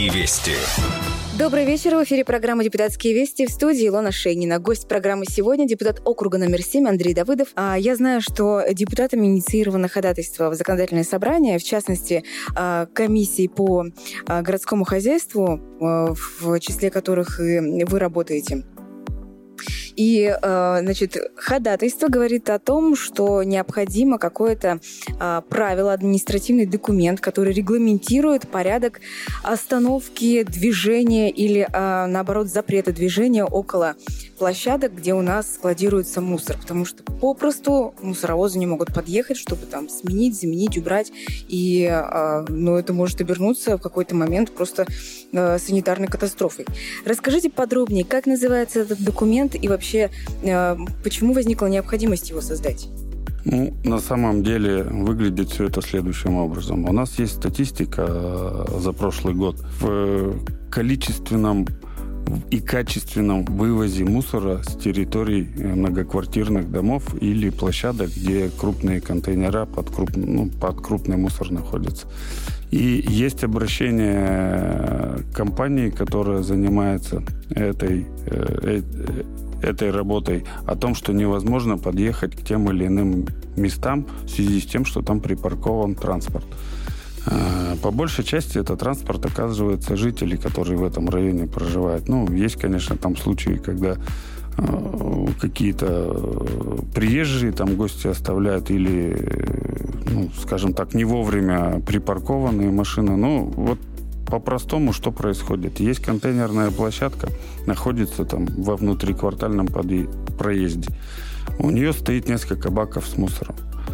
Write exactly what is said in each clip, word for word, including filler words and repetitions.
вести». Добрый вечер. В эфире программа «Депутатские вести», в студии Илона Шейнина. Гость программы сегодня — депутат округа номер семь Андрей Давыдов. А я знаю, что депутатами инициировано ходатайство в законодательное собрание, в частности, комиссии по городскому хозяйству, в числе которых и вы работаете. И, значит, ходатайство говорит о том, что необходимо какое-то правило, административный документ, который регламентирует порядок остановки движения или, наоборот, запрета движения около площадок, где у нас складируется мусор. Потому что попросту мусоровозы не могут подъехать, чтобы там сменить, заменить, убрать. И ну, это может обернуться в какой-то момент просто санитарной катастрофой. Расскажите подробнее, как называется этот документ и вообще почему возникла необходимость его создать? Ну, на самом деле выглядит все это следующим образом. У нас есть статистика за прошлый год. В количественном и качественном вывозе мусора с территорий многоквартирных домов или площадок, где крупные контейнера под, круп... ну, под крупный мусор находятся. И есть обращение компании, которая занимается этой, э, этой работой, о том, что невозможно подъехать к тем или иным местам в связи с тем, что там припаркован транспорт. По большей части это транспорт оказывается жителей, которые в этом районе проживают. Ну, есть, конечно, там случаи, когда э, какие-то приезжие там гости оставляют или, ну, скажем так, не вовремя припаркованные машины. Ну, вот по-простому что происходит? Есть контейнерная площадка, находится там во внутриквартальном подъезде, проезде. У нее стоит несколько баков с мусором.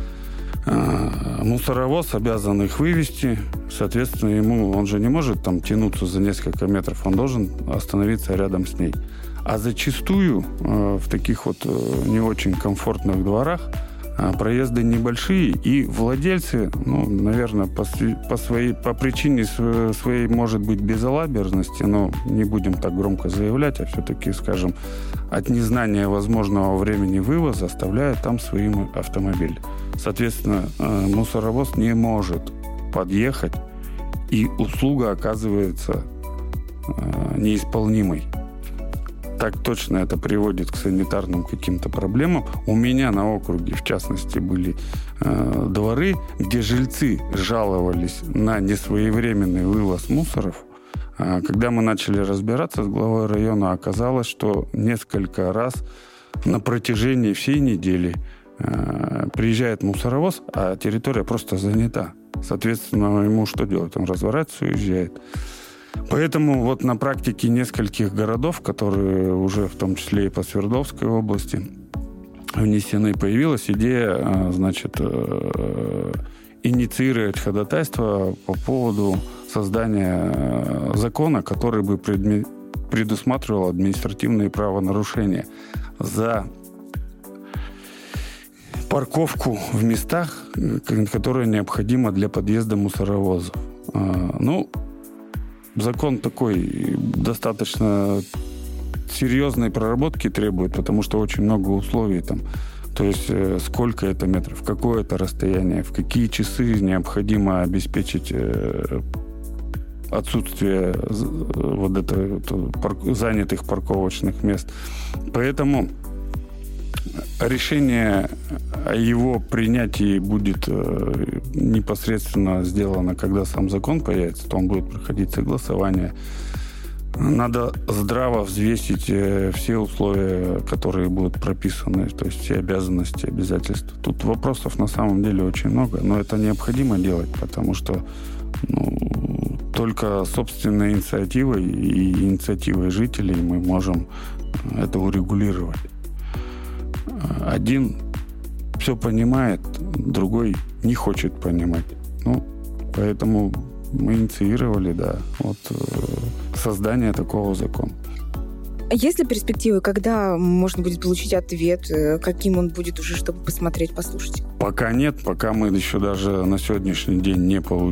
Мусоровоз обязан их вывести, соответственно, ему он же не может там тянуться за несколько метров, он должен остановиться рядом с ней. А зачастую э, в таких вот э, не очень комфортных дворах э, проезды небольшие, и владельцы, ну, наверное, по, по, своей, по причине своей, может быть, безалаберности, но не будем так громко заявлять, а все-таки, скажем, от незнания возможного времени вывоза оставляют там свои автомобили. Соответственно, мусоровоз не может подъехать, и услуга оказывается неисполнимой. Так точно это приводит к санитарным каким-то проблемам. У меня на округе, в частности, были э, дворы, где жильцы жаловались на несвоевременный вывоз мусоров. А когда мы начали разбираться с главой района, оказалось, что несколько раз на протяжении всей недели приезжает мусоровоз, а территория просто занята. Соответственно, ему что делать? Он разворачивается и уезжает. Поэтому вот на практике нескольких городов, которые уже в том числе и по Свердловской области внесены, появилась идея, значит, инициировать ходатайство по поводу создания закона, который бы предусматривал административные правонарушения за парковку в местах, которые необходимы для подъезда мусоровозов. Ну, закон такой достаточно серьезной проработки требует, потому что очень много условий там. То есть сколько это метров, какое это расстояние, в какие часы необходимо обеспечить отсутствие вот это, это, занятых парковочных мест. Поэтому решение о его принятии будет э, непосредственно сделано, когда сам закон появится, то он будет проходить согласование. Надо здраво взвесить э, все условия, которые будут прописаны, то есть все обязанности, обязательства. Тут вопросов на самом деле очень много, но это необходимо делать, потому что ну, только собственной инициативой и инициативой жителей мы можем это урегулировать. Один все понимает, другой не хочет понимать. Ну, поэтому мы инициировали, да, вот создание такого закона. Есть ли перспективы, когда можно будет получить ответ, каким он будет уже, чтобы посмотреть, послушать? Пока нет, пока мы еще даже на сегодняшний день не получили